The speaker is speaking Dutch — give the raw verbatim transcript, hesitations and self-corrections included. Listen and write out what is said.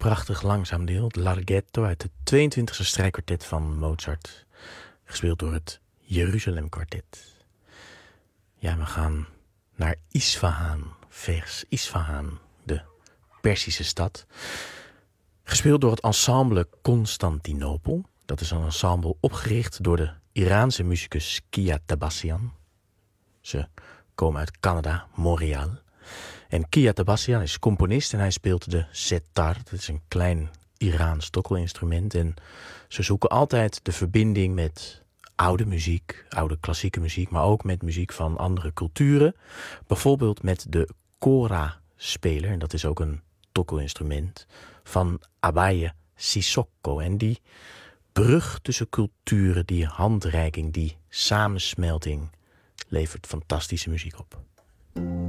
prachtig langzaam deel, het Larghetto uit het tweeëntwintigste strijkkwartet van Mozart, gespeeld door het Jeruzalem Kwartet. Ja, we gaan naar Isfahan, vers Isfahan, de Perzische stad. Gespeeld door het ensemble Constantinopel. Dat is een ensemble opgericht door de Iraanse muzikus Kia Tabassian. Ze komen uit Canada, Montreal. En Kia Tabassian is componist en hij speelt de setar. Dat is een klein Iraans tokkelinstrument. En ze zoeken altijd de verbinding met oude muziek, oude klassieke muziek, maar ook met muziek van andere culturen. Bijvoorbeeld met de kora-speler, en dat is ook een tokkelinstrument, van Abaye Sissoko. En die brug tussen culturen, die handreiking, die samensmelting levert fantastische muziek op.